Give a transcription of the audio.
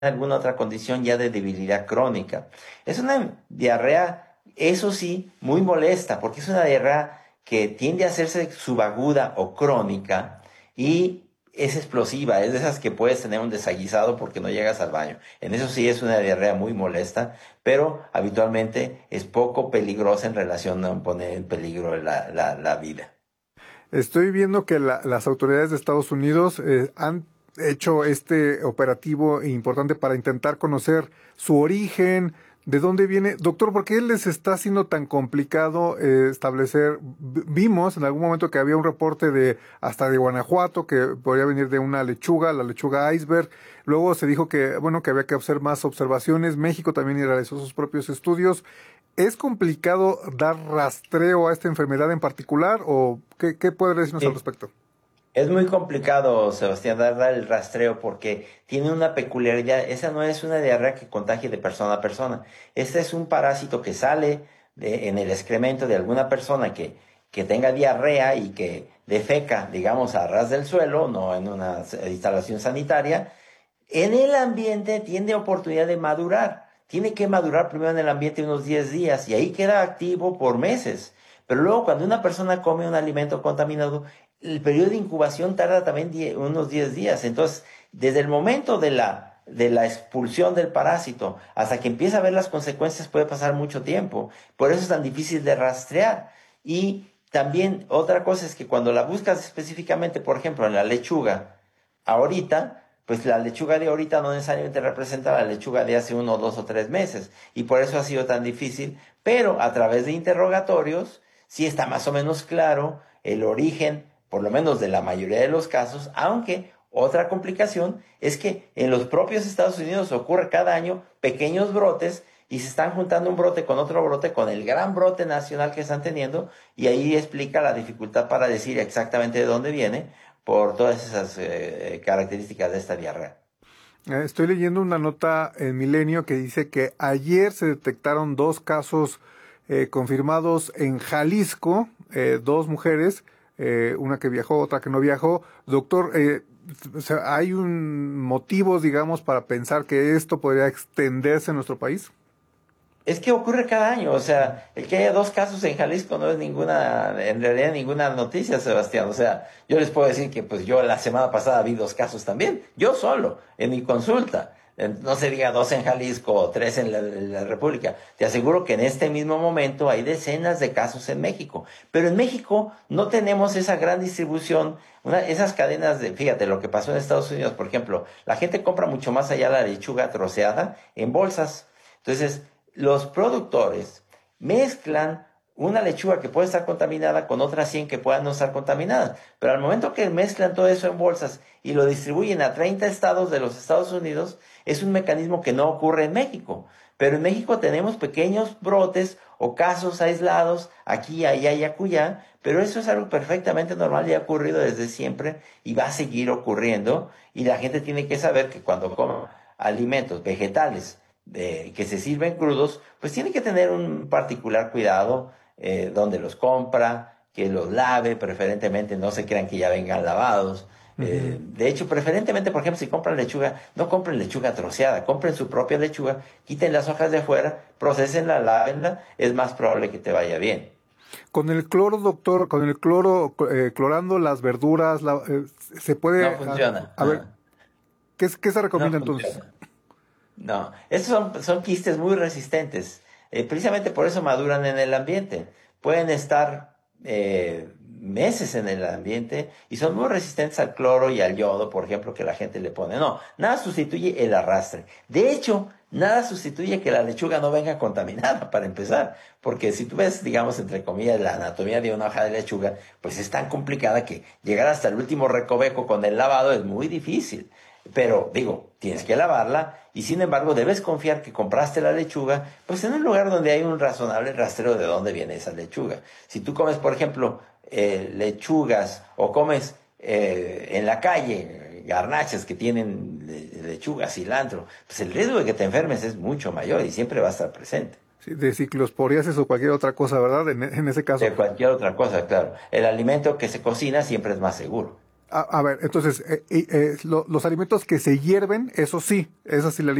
alguna otra condición ya de debilidad crónica. Es una diarrea, eso sí, muy molesta, porque es una diarrea que tiende a hacerse subaguda o crónica y es explosiva, es de esas que puedes tener un desaguisado porque no llegas al baño. En eso sí es una diarrea muy molesta, pero habitualmente es poco peligrosa en relación a poner en peligro la vida. Estoy viendo que las autoridades de Estados Unidos han hecho este operativo importante para intentar conocer su origen, de dónde viene. Doctor, ¿por qué les está haciendo tan complicado establecer? Vimos en algún momento que había un reporte de hasta de Guanajuato que podría venir de una lechuga, la lechuga iceberg. Luego se dijo que, bueno, que había que hacer más observaciones. México también realizó sus propios estudios. ¿Es complicado dar rastreo a esta enfermedad en particular o qué puede decirnos al Sí. respecto? Es muy complicado, Sebastián, dar el rastreo porque tiene una peculiaridad. Esa no es una diarrea que contagie de persona a persona. Este es un parásito que sale en el excremento de alguna persona que tenga diarrea y que defeca, digamos, a ras del suelo, no en una instalación sanitaria. En el ambiente tiene oportunidad de madurar. Tiene que madurar primero en el ambiente unos 10 días y ahí queda activo por meses. Pero luego cuando una persona come un alimento contaminado, el periodo de incubación tarda también unos 10 días. Entonces, desde el momento de la expulsión del parásito hasta que empieza a ver las consecuencias puede pasar mucho tiempo. Por eso es tan difícil de rastrear. Y también otra cosa es que cuando la buscas específicamente, por ejemplo, en la lechuga, ahorita, pues la lechuga de ahorita no necesariamente representa la lechuga de hace 1, 2 o 3 meses. Y por eso ha sido tan difícil. Pero a través de interrogatorios, sí está más o menos claro el origen, por lo menos de la mayoría de los casos, aunque otra complicación es que en los propios Estados Unidos ocurre cada año pequeños brotes y se están juntando un brote con otro brote, con el gran brote nacional que están teniendo, y ahí explica la dificultad para decir exactamente de dónde viene por todas esas características de esta diarrea. Estoy leyendo una nota en Milenio que dice que ayer se detectaron dos casos confirmados en Jalisco, dos mujeres, una que viajó, otra que no viajó. Doctor, o sea, ¿hay un motivos, digamos, para pensar que esto podría extenderse en nuestro país? Es que ocurre cada año, o sea, el que haya 2 casos en Jalisco no es ninguna, en realidad ninguna noticia, Sebastián. O sea, yo les puedo decir que pues yo la semana pasada vi 2 casos también, yo solo, en mi consulta. No se diga 2 en Jalisco o 3 en la República. Te aseguro que en este mismo momento hay decenas de casos en México. Pero en México no tenemos esa gran distribución, esas cadenas de, fíjate, lo que pasó en Estados Unidos, por ejemplo, la gente compra mucho más allá la lechuga troceada en bolsas. Entonces, los productores mezclan una lechuga que puede estar contaminada con otras 100 que puedan no estar contaminadas. Pero al momento que mezclan todo eso en bolsas y lo distribuyen a 30 estados de los Estados Unidos, es un mecanismo que no ocurre en México. Pero en México tenemos pequeños brotes o casos aislados aquí, allá y acullá, pero eso es algo perfectamente normal y ha ocurrido desde siempre y va a seguir ocurriendo. Y la gente tiene que saber que cuando come alimentos vegetales que se sirven crudos, pues tiene que tener un particular cuidado donde los compra, que los lave, preferentemente no se crean que ya vengan lavados. Ujú. De hecho, preferentemente, por ejemplo, si compran lechuga, no compren lechuga troceada, compren su propia lechuga, quiten las hojas de afuera, procesenla, lávenla, es más probable que te vaya bien. Con el cloro, doctor, con el cloro, clorando las verduras, se No puede, funciona, a ver, ¿qué se no recomienda entonces? funciona. No, estos son quistes muy resistentes. Precisamente por eso maduran en el ambiente. Pueden estar meses en el ambiente y son muy resistentes al cloro y al yodo, por ejemplo, que la gente le pone. No, nada sustituye el arrastre. De hecho, nada sustituye que la lechuga no venga contaminada, para empezar. Porque si tú ves, digamos, entre comillas, la anatomía de una hoja de lechuga, pues es tan complicada que llegar hasta el último recoveco con el lavado es muy difícil. Pero digo, tienes que lavarla y sin embargo debes confiar que compraste la lechuga, pues en un lugar donde hay un razonable rastreo de dónde viene esa lechuga. Si tú comes, por ejemplo, lechugas o comes en la calle garnachas que tienen lechuga, cilantro, pues el riesgo de que te enfermes es mucho mayor y siempre va a estar presente. Sí, de ciclosporiasis o cualquier otra cosa, ¿verdad? En ese caso. De cualquier otra cosa, claro. El alimento que se cocina siempre es más seguro. A ver, entonces, los alimentos que se hierven, eso sí la